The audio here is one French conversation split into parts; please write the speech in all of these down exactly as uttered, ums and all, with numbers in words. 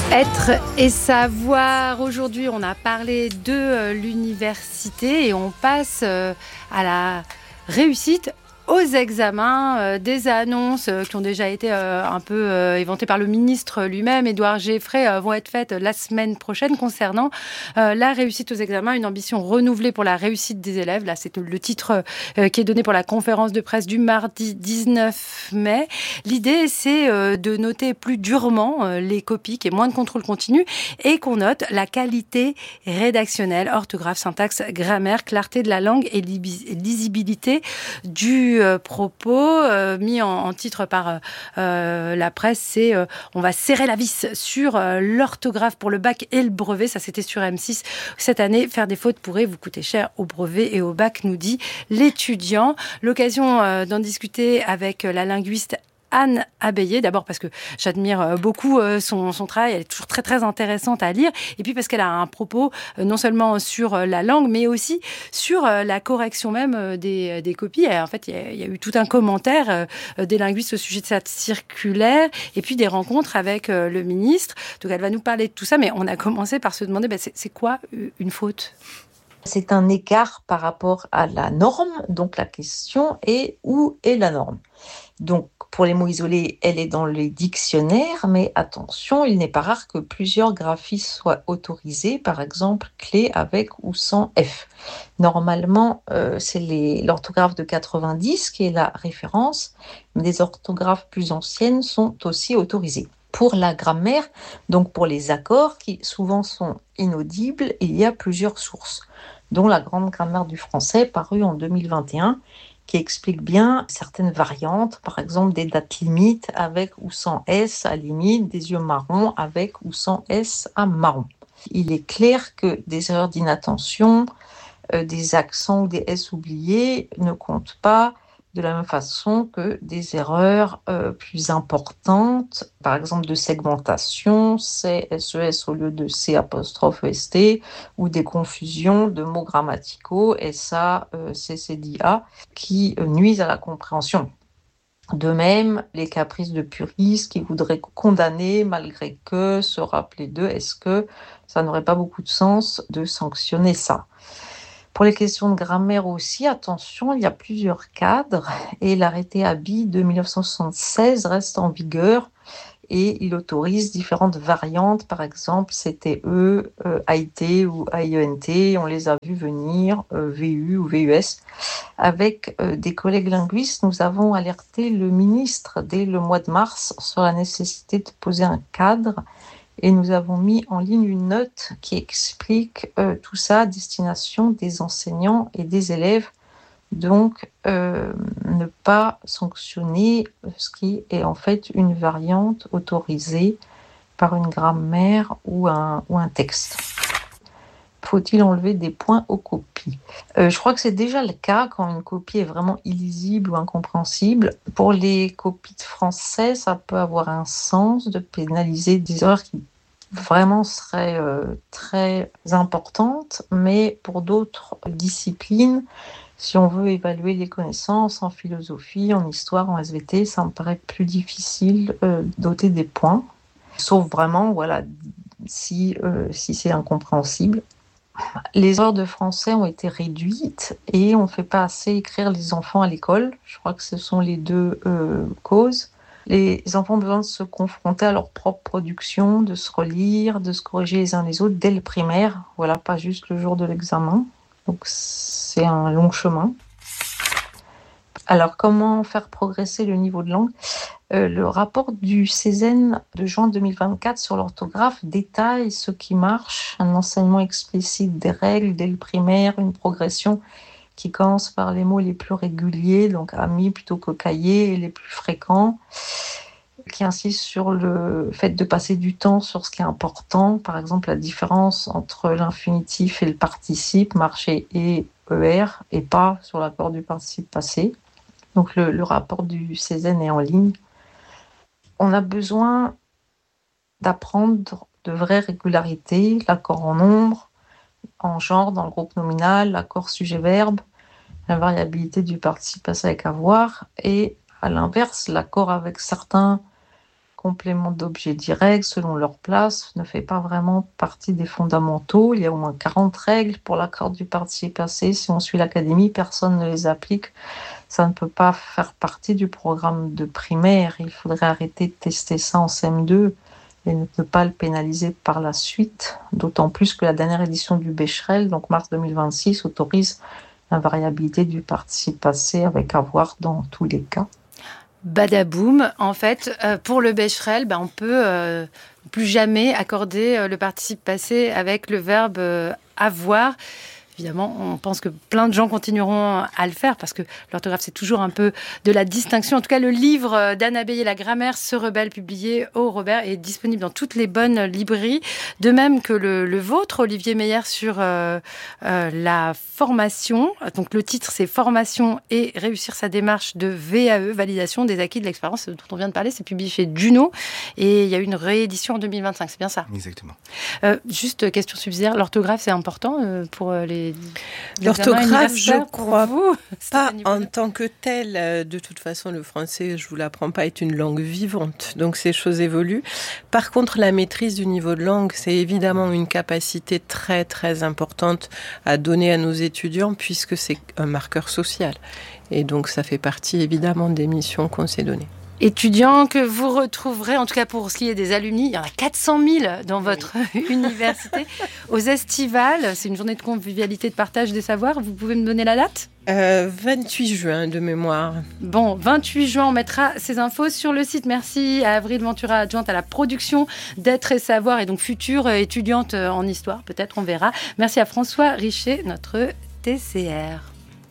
Être et savoir. Aujourd'hui, on a parlé de euh, l'université et on passe euh, à la réussite aux examens, euh, des annonces euh, qui ont déjà été euh, un peu euh, éventées par le ministre lui-même, Édouard Geoffrey, euh, vont être faites la semaine prochaine concernant euh, la réussite aux examens, une ambition renouvelée pour la réussite des élèves. Là, c'est le titre euh, qui est donné pour la conférence de presse du mardi dix-neuf mai. L'idée, c'est euh, de noter plus durement euh, les copies, qu'il y ait moins de contrôle continu et qu'on note la qualité rédactionnelle, orthographe, syntaxe, grammaire, clarté de la langue et lisibilité du euh, propos. Euh, mis en, en titre par euh, la presse, c'est euh, on va serrer la vis sur euh, l'orthographe pour le bac et le brevet. Ça, c'était sur M six cette année. Faire des fautes pourrait vous coûter cher au brevet et au bac, nous dit l'étudiant. L'occasion euh, d'en discuter avec la linguiste Anne Abbayer, d'abord parce que j'admire beaucoup son, son travail, elle est toujours très très intéressante à lire, et puis parce qu'elle a un propos non seulement sur la langue, mais aussi sur la correction même des, des copies. Et en fait, il y, a, il y a eu tout un commentaire des linguistes au sujet de cette circulaire, et puis des rencontres avec le ministre. Donc elle va nous parler de tout ça, mais on a commencé par se demander, ben, c'est, c'est quoi une faute ? C'est un écart par rapport à la norme, donc la question est où est la norme ? Donc, pour les mots isolés, elle est dans les dictionnaires, mais attention, il n'est pas rare que plusieurs graphismes soient autorisés, par exemple clé avec ou sans F. Normalement, euh, c'est les, l'orthographe de quatre-vingt-dix qui est la référence, mais des orthographes plus anciennes sont aussi autorisées. Pour la grammaire, donc pour les accords qui souvent sont inaudibles, il y a plusieurs sources, dont la Grande grammaire du français parue en deux mille vingt et un, qui explique bien certaines variantes, par exemple des dates limites avec ou sans S à limite, des yeux marrons avec ou sans S à marron. Il est clair que des erreurs d'inattention, euh, des accents ou des S oubliés ne comptent pas de la même façon que des erreurs euh, plus importantes, par exemple de segmentation, C S E S au lieu de C apostrophe E S T, ou des confusions de mots grammaticaux, S A, euh, C C D A, qui euh, nuisent à la compréhension. De même, les caprices de puristes qui voudraient condamner malgré que, se rappeler d'eux, est-ce que ça n'aurait pas beaucoup de sens de sanctionner ça ? Pour les questions de grammaire aussi, attention, il y a plusieurs cadres et l'arrêté Haby de dix-neuf cent soixante-seize reste en vigueur et il autorise différentes variantes, par exemple C T E, euh, A I T ou A I E N T, on les a vus venir, euh, V U ou V U S. Avec euh, des collègues linguistes, nous avons alerté le ministre dès le mois de mars sur la nécessité de poser un cadre et nous avons mis en ligne une note qui explique euh, tout ça à destination des enseignants et des élèves. Donc, euh, ne pas sanctionner ce qui est en fait une variante autorisée par une grammaire ou un, ou un texte. Faut-il enlever des points aux copies ? euh, Je crois que c'est déjà le cas quand une copie est vraiment illisible ou incompréhensible. Pour les copies de français, ça peut avoir un sens de pénaliser des erreurs qui vraiment seraient euh, très importantes, mais pour d'autres disciplines, si on veut évaluer les connaissances en philosophie, en histoire, en S V T, ça me paraît plus difficile euh, d'ôter des points, sauf vraiment, voilà, si, euh, si c'est incompréhensible. Les heures de français ont été réduites et on ne fait pas assez écrire les enfants à l'école. Je crois que ce sont les deux euh, causes. Les enfants ont besoin de se confronter à leur propre production, de se relire, de se corriger les uns les autres dès le primaire. Voilà, pas juste le jour de l'examen. Donc c'est un long chemin. Alors comment faire progresser le niveau de langue ? Euh, le rapport du Cézanne de juin deux mille vingt-quatre sur l'orthographe détaille ce qui marche, un enseignement explicite des règles dès le primaire, une progression qui commence par les mots les plus réguliers, donc amis plutôt que cahiers, et les plus fréquents, qui insiste sur le fait de passer du temps sur ce qui est important, par exemple la différence entre l'infinitif et le participe, marcher et E R, et pas sur l'accord du participe passé. Donc le, le rapport du Cézanne est en ligne. On a besoin d'apprendre de vraies régularités, l'accord en nombre, en genre dans le groupe nominal, l'accord sujet-verbe, la variabilité du participe passé avec avoir, et à l'inverse, l'accord avec certains complément d'objet direct selon leur place ne fait pas vraiment partie des fondamentaux. Il y a au moins quarante règles pour l'accord du participe passé. Si on suit l'académie, personne ne les applique. Ça ne peut pas faire partie du programme de primaire. Il faudrait arrêter de tester ça en C M deux et ne pas le pénaliser par la suite. D'autant plus que la dernière édition du Becherel, donc mars deux mille vingt-six, autorise la variabilité du participe passé avec avoir dans tous les cas. Badaboum, en fait, euh, pour le Becherel, ben, on peut euh, plus jamais accorder euh, le participe passé avec le verbe euh, avoir. Évidemment, on pense que plein de gens continueront à le faire parce que l'orthographe, c'est toujours un peu de la distinction. En tout cas, le livre d'Anna Beyer, La grammaire se rebelle, publié au Robert, est disponible dans toutes les bonnes librairies. De même que le, le vôtre, Olivier Meyer, sur euh, euh, la formation. Donc, le titre, c'est « Formation et réussir sa démarche de V A E, validation des acquis de l'expérience » dont on vient de parler. C'est publié chez Juno et il y a eu une réédition en deux mille vingt-cinq. C'est bien ça ? Exactement. Euh, juste question subsidiaire, l'orthographe, c'est important euh, pour euh, les... L'orthographe, je crois vous, pas en tant que telle. De toute façon, le français, je vous l'apprends pas, est une langue vivante. Donc, ces choses évoluent. Par contre, la maîtrise du niveau de langue, c'est évidemment une capacité très, très importante à donner à nos étudiants puisque c'est un marqueur social. Et donc, ça fait partie, évidemment, des missions qu'on s'est données. Étudiants que vous retrouverez, en tout cas pour ce qui est des alumni, il y en a quatre cent mille dans votre oui. université, aux Estivales. C'est une journée de convivialité, de partage des savoirs. Vous pouvez me donner la date ? euh, vingt-huit juin de mémoire. Bon, vingt-huit juin, on mettra ces infos sur le site. Merci à Avril Ventura, adjointe à la production d'Être et Savoir et donc future étudiante en histoire, peut-être on verra. Merci à François Richer, notre T C R.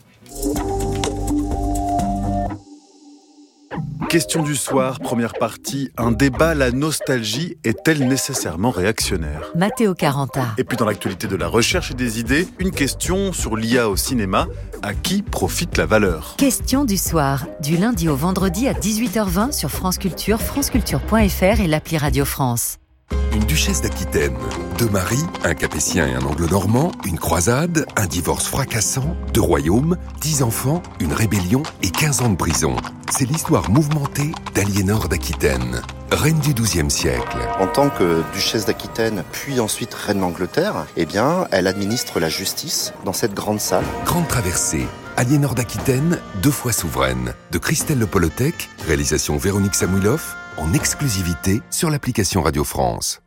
Question du soir, première partie. Un débat, la nostalgie est-elle nécessairement réactionnaire ? Matteo Caranta. Et puis dans l'actualité de la recherche et des idées, une question sur l'I A au cinéma. À qui profite la valeur ? Question du soir, du lundi au vendredi à dix-huit heures vingt sur France Culture, franceculture point f r et l'appli Radio France. Une duchesse d'Aquitaine, deux maris, un capétien et un anglo-normand, une croisade, un divorce fracassant, deux royaumes, dix enfants, une rébellion et quinze ans de prison. C'est l'histoire mouvementée d'Aliénor d'Aquitaine, reine du douzième siècle. En tant que duchesse d'Aquitaine, puis ensuite reine d'Angleterre, eh bien, elle administre la justice dans cette grande salle. Grande traversée, Aliénor d'Aquitaine, deux fois souveraine, de Christelle Le Polotec, réalisation Véronique Samouilov, en exclusivité sur l'application Radio France.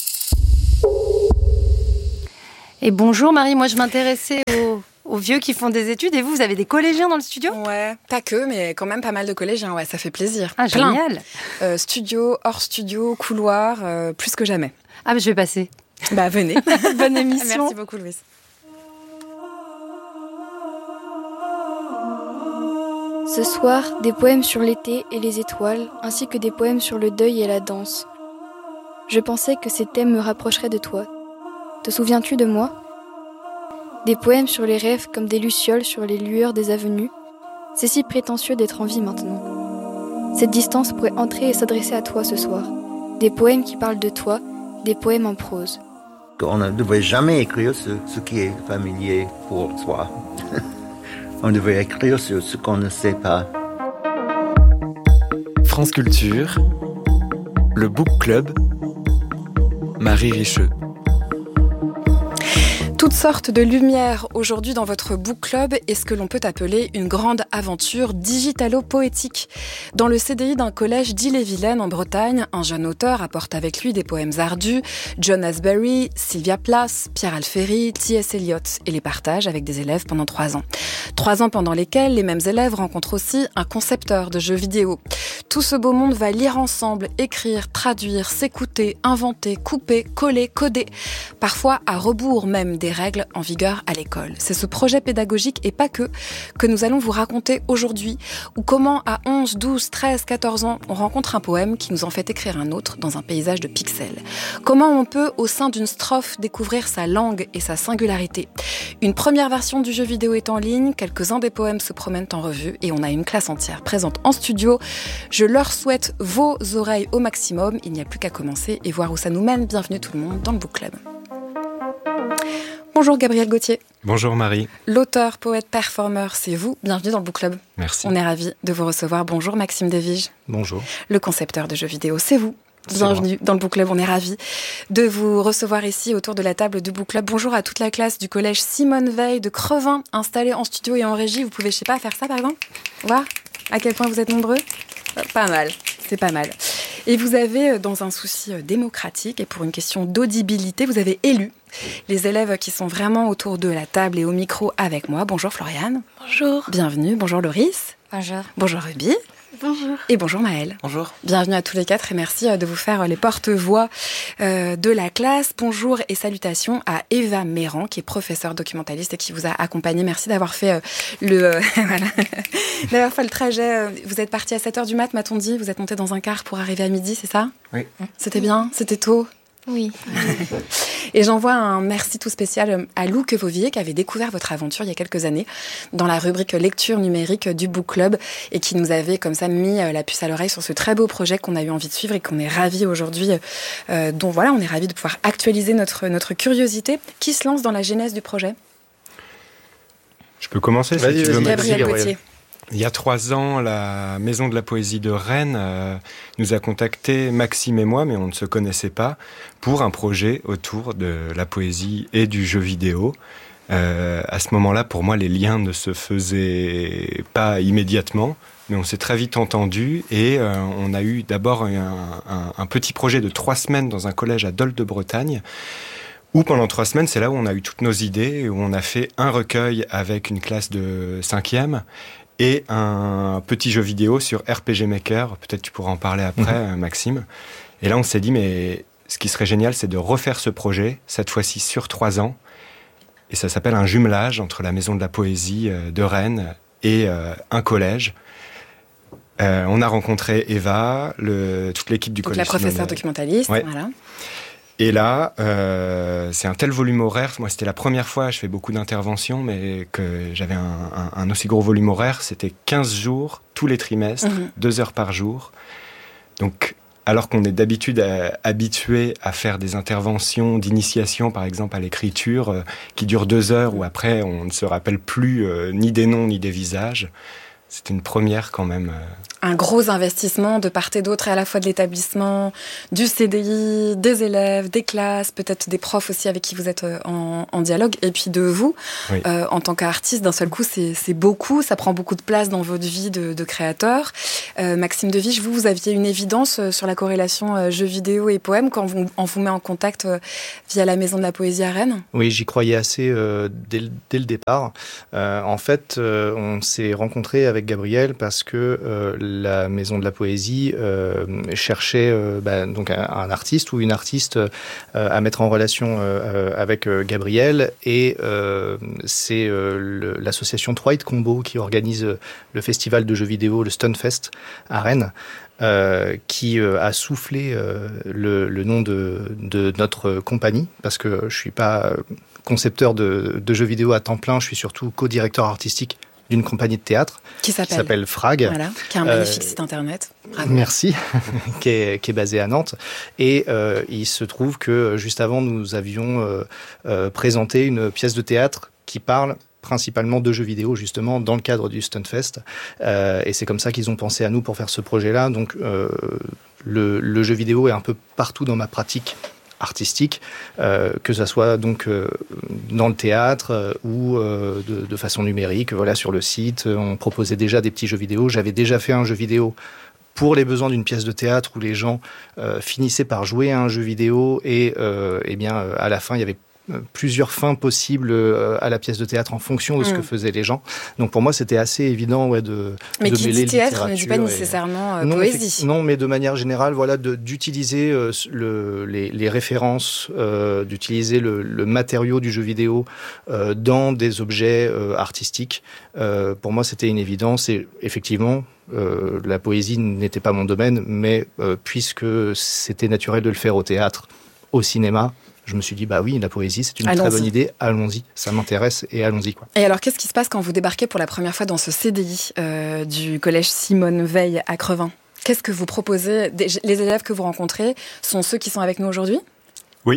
Et bonjour Marie, moi je m'intéressais aux, aux vieux qui font des études et vous, vous avez des collégiens dans le studio ? Ouais, pas que, mais quand même pas mal de collégiens, ouais, ça fait plaisir. Ah, Plein. Génial. euh, Studio, hors studio, couloir, euh, plus que jamais. Ah, mais je vais passer. Bah venez. Bonne émission. Merci beaucoup Louise. Ce soir, des poèmes sur l'été et les étoiles, ainsi que des poèmes sur le deuil et la danse. Je pensais que ces thèmes me rapprocheraient de toi. Te souviens-tu de moi ? Des poèmes sur les rêves comme des lucioles sur les lueurs des avenues. C'est si prétentieux d'être en vie maintenant. Cette distance pourrait entrer et s'adresser à toi ce soir. Des poèmes qui parlent de toi, des poèmes en prose. On ne devrait jamais écrire ce, ce qui est familier pour soi. On devrait écrire sur ce qu'on ne sait pas. France Culture, le Book Club, Marie Richeux. Toutes sortes de lumières aujourd'hui dans votre book club est ce que l'on peut appeler une grande aventure digitalo-poétique. Dans le C D I d'un collège d'Ille-et-Vilaine en Bretagne, un jeune auteur apporte avec lui des poèmes ardus, John Asbury, Sylvia Plath, Pierre Alféry, T S Eliot, et les partage avec des élèves pendant trois ans. Trois ans pendant lesquels les mêmes élèves rencontrent aussi un concepteur de jeux vidéo. Tout ce beau monde va lire ensemble, écrire, traduire, s'écouter, inventer, couper, coller, coder, parfois à rebours même des règles en vigueur à l'école. C'est ce projet pédagogique et pas que, que nous allons vous raconter aujourd'hui, ou comment à onze, douze, treize, quatorze ans, on rencontre un poème qui nous en fait écrire un autre dans un paysage de pixels. Comment on peut, au sein d'une strophe, découvrir sa langue et sa singularité. Une première version du jeu vidéo est en ligne, quelques-uns des poèmes se promènent en revue et on a une classe entière présente en studio. Je leur souhaite vos oreilles au maximum, il n'y a plus qu'à commencer et voir où ça nous mène. Bienvenue tout le monde dans le Book Club. Bonjour Gabriel Gauthier. Bonjour Marie. L'auteur, poète, performeur, c'est vous. Bienvenue dans le Book Club. Merci. On est ravis de vous recevoir. Bonjour Maxime Devige. Bonjour. Le concepteur de jeux vidéo, c'est vous. Bienvenue dans le Book Club, on est ravis de vous recevoir ici autour de la table du Book Club. Bonjour à toute la classe du collège Simone Veil de Crevin, installée en studio et en régie. Vous pouvez, je sais pas, faire ça par exemple ? Voir à quel point vous êtes nombreux ? Pas mal, c'est pas mal. Et vous avez, dans un souci démocratique et pour une question d'audibilité, vous avez élu les élèves qui sont vraiment autour de la table et au micro avec moi. Bonjour Floriane. Bonjour. Bienvenue. Bonjour Loris. Bonjour. Bonjour Ruby. Bonjour. Et bonjour Maëlle. Bonjour. Bienvenue à tous les quatre et merci de vous faire les porte-voix euh, de la classe. Bonjour et salutations à Eva Méran, qui est professeure documentaliste et qui vous a accompagné. Merci d'avoir fait euh, le euh, voilà. d'avoir fait le trajet. Vous êtes parti à sept heures du mat, m'a-t-on dit. Vous êtes monté dans un car pour arriver à midi, c'est ça ? Oui. C'était bien ? C'était tôt ? Oui. Et j'envoie un merci tout spécial à Lou Quevovier qui avait découvert votre aventure il y a quelques années dans la rubrique lecture numérique du Book Club et qui nous avait comme ça mis la puce à l'oreille sur ce très beau projet qu'on a eu envie de suivre et qu'on est ravis aujourd'hui, euh, dont voilà, on est ravis de pouvoir actualiser notre, notre curiosité. Qui se lance dans la genèse du projet ? Je peux commencer si vas-y, tu veux. vas-y, Gabriel Gauthier. Il y a trois ans, la Maison de la Poésie de Rennes euh, nous a contacté, Maxime et moi, mais on ne se connaissait pas, pour un projet autour de la poésie et du jeu vidéo. Euh, à ce moment-là, pour moi, les liens ne se faisaient pas immédiatement, mais on s'est très vite entendus et euh, on a eu d'abord un, un, un petit projet de trois semaines dans un collège à Dol de Bretagne, où pendant trois semaines, c'est là où on a eu toutes nos idées, où on a fait un recueil avec une classe de cinquième, et un petit jeu vidéo sur R P G Maker. Peut-être tu pourras en parler après, mmh. Maxime. Et là, on s'est dit, mais ce qui serait génial, c'est de refaire ce projet, cette fois-ci sur trois ans. Et ça s'appelle un jumelage entre la Maison de la Poésie de Rennes et euh, un collège. Euh, on a rencontré Eva, le, toute l'équipe du Donc collège. La professeure documentaliste, ouais. Voilà. Et là, euh, c'est un tel volume horaire. Moi, c'était la première fois, je fais beaucoup d'interventions, mais que j'avais un, un, un aussi gros volume horaire. C'était quinze jours, tous les trimestres, mmh. deux heures par jour. Donc, alors qu'on est d'habitude à, habitué à faire des interventions d'initiation, par exemple à l'écriture, euh, qui durent deux heures, où après, on ne se rappelle plus euh, ni des noms, ni des visages. C'était une première quand même. Euh... Un gros investissement de part et d'autre, et à la fois de l'établissement, du C D I, des élèves, des classes, peut-être des profs aussi avec qui vous êtes en, en dialogue, et puis de vous, oui. euh, en tant qu'artiste. D'un seul coup, c'est, c'est beaucoup, ça prend beaucoup de place dans votre vie de, de créateur. Euh, Maxime Devige, vous, vous aviez une évidence sur la corrélation euh, jeux vidéo et poèmes quand vous, on vous met en contact euh, via la Maison de la Poésie à Rennes ? Oui, j'y croyais assez euh, dès, dès le départ. Euh, en fait, euh, on s'est rencontrés avec Gabriel parce que euh, la Maison de la Poésie euh, cherchait euh, bah, donc un, un artiste ou une artiste euh, à mettre en relation euh, avec euh, Gabriel, et euh, c'est euh, le, l'association trois hit Combo qui organise le festival de jeux vidéo, le Stunfest à Rennes, euh, qui euh, a soufflé euh, le, le nom de, de notre compagnie, parce que je suis pas concepteur de, de jeux vidéo à temps plein, je suis surtout co-directeur artistique d'une compagnie de théâtre qui s'appelle, qui s'appelle Frag, voilà, qui a un magnifique euh, site internet. Bravo. Merci, qui, est, qui est basé à Nantes. Et euh, il se trouve que juste avant, nous avions euh, euh, présenté une pièce de théâtre qui parle principalement de jeux vidéo, justement, dans le cadre du Stunfest. Euh, et c'est comme ça qu'ils ont pensé à nous pour faire ce projet-là. Donc, euh, le, le jeu vidéo est un peu partout dans ma pratique artistique, euh, que ça soit donc euh, dans le théâtre euh, ou euh, de, de façon numérique. Voilà, sur le site, on proposait déjà des petits jeux vidéo. J'avais déjà fait un jeu vidéo pour les besoins d'une pièce de théâtre où les gens euh, finissaient par jouer à un jeu vidéo et, euh, eh bien, euh, à la fin, il y avait plusieurs fins possibles à la pièce de théâtre en fonction de ce mmh. que faisaient les gens. Donc pour moi, c'était assez évident ouais, de, mais de qui mêler dit théâtre ne dit pas et... nécessairement euh, non, poésie. Non, mais de manière générale, voilà, de, d'utiliser euh, le, les, les références, euh, d'utiliser le, le matériau du jeu vidéo euh, dans des objets euh, artistiques. Euh, pour moi, c'était une évidence et effectivement, euh, la poésie n'était pas mon domaine, mais euh, puisque c'était naturel de le faire au théâtre, au cinéma, je me suis dit, bah oui, la poésie, c'est une allons-y. Très bonne idée, allons-y, ça m'intéresse et allons-y. Quoi. Et alors, qu'est-ce qui se passe quand vous débarquez pour la première fois dans ce C D I euh, du collège Simone Veil à Crevin ? Qu'est-ce que vous proposez ? Les élèves que vous rencontrez sont ceux qui sont avec nous aujourd'hui ? Oui.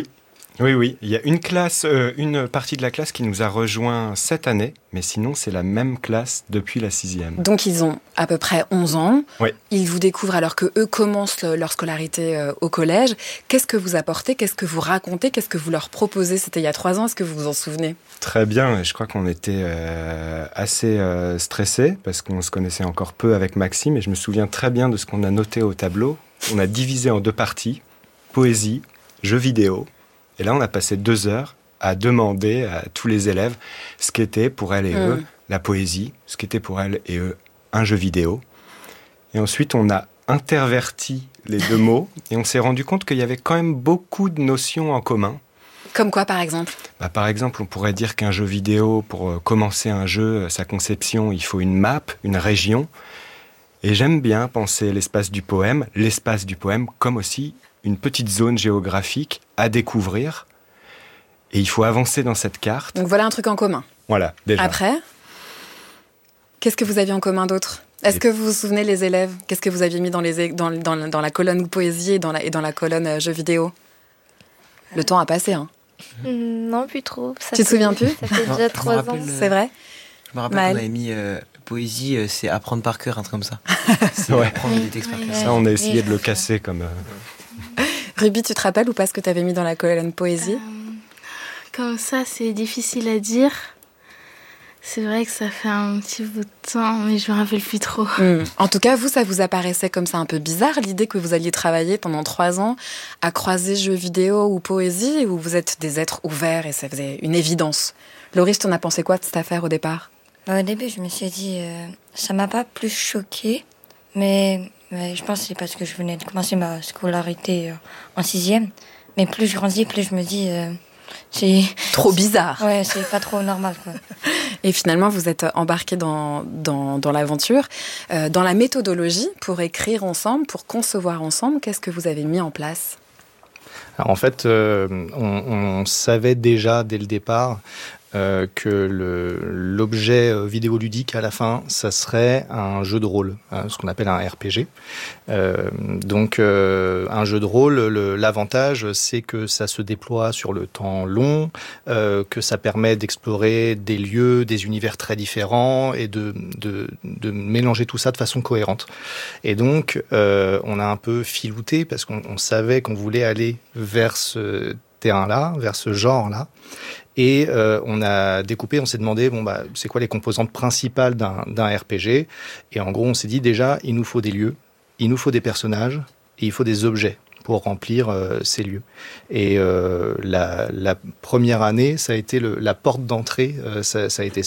Oui, oui. Il y a une classe, euh, une partie de la classe qui nous a rejoint cette année, mais sinon c'est la même classe depuis la sixième. Donc ils ont à peu près onze ans. Oui. Ils vous découvrent alors que eux commencent le, leur scolarité euh, au collège. Qu'est-ce que vous apportez? Qu'est-ce que vous racontez? Qu'est-ce que vous leur proposez? C'était il y a trois ans. Est-ce que vous vous en souvenez? Très bien. Je crois qu'on était euh, assez euh, stressés parce qu'on se connaissait encore peu avec Maxime et je me souviens très bien de ce qu'on a noté au tableau. On a divisé en deux parties, poésie, jeux vidéo. Et là, on a passé deux heures à demander à tous les élèves ce qu'était pour elles et mmh. eux la poésie, ce qu'était pour elles et eux un jeu vidéo. Et ensuite, on a interverti les deux mots et on s'est rendu compte qu'il y avait quand même beaucoup de notions en commun. Comme quoi, par exemple ? Bah, par exemple, on pourrait dire qu'un jeu vidéo, pour commencer un jeu, sa conception, il faut une map, une région. Et j'aime bien penser l'espace du poème, l'espace du poème comme aussi une petite zone géographique à découvrir. Et il faut avancer dans cette carte. Donc voilà un truc en commun. Voilà, déjà. Après, qu'est-ce que vous aviez en commun d'autre ? Est-ce et... que vous vous souvenez, les élèves ? Qu'est-ce que vous aviez mis dans, les, dans, dans, dans la colonne poésie et dans la, et dans la colonne euh, jeux vidéo ? Le temps a passé, hein. Non, plus trop. Ça tu fait, te souviens plus ? Ça fait déjà trois ans. Euh... C'est vrai ? Je me rappelle Maël. qu'on avait mis euh, poésie, euh, c'est apprendre par cœur, un truc comme ça. C'est ouais. apprendre oui, des textes par cœur. Ça, on a essayé de le casser comme... Euh... Ruby, tu te rappelles ou pas ce que tu avais mis dans la colonne poésie ? euh, Comme ça, c'est difficile à dire. C'est vrai que ça fait un petit bout de temps, mais je me rappelle plus trop. Mmh. En tout cas, vous, ça vous apparaissait comme ça un peu bizarre, l'idée que vous alliez travailler pendant trois ans à croiser jeux vidéo ou poésie, où vous êtes des êtres ouverts et ça faisait une évidence. Loris, t'en as pensé quoi de cette affaire au départ ? Au début, je me suis dit, euh, ça m'a pas plus choquée, mais, mais je pense que c'est parce que je venais de commencer ma scolarité euh, en sixième. Mais plus je grandis, plus je me dis... Euh, c'est trop bizarre. Ouais, c'est pas trop normal, quoi. Et finalement, vous êtes embarqués dans, dans, dans l'aventure. Euh, dans la méthodologie, pour écrire ensemble, pour concevoir ensemble, qu'est-ce que vous avez mis en place ? Alors en fait, euh, on, on savait déjà dès le départ euh, que le, l'objet vidéoludique à la fin, ça serait un jeu de rôle, hein, ce qu'on appelle un R P G. Euh, donc euh, un jeu de rôle, le, l'avantage, c'est que ça se déploie sur le temps long, euh, que ça permet d'explorer des lieux, des univers très différents et de, de, de mélanger tout ça de façon cohérente. Et donc, euh, on a un peu filouté parce qu'on on savait qu'on voulait aller vers ce terrain-là, vers ce genre-là. Et euh, on a découpé, on s'est demandé, bon bah, c'est quoi les composantes principales d'un, d'un R P G ? Et en gros, on s'est dit déjà, il nous faut des lieux, il nous faut des personnages, et il faut des objets pour remplir euh, ces lieux. Et euh, la, la première année, ça a été le, la porte d'entrée, euh, ça, ça a été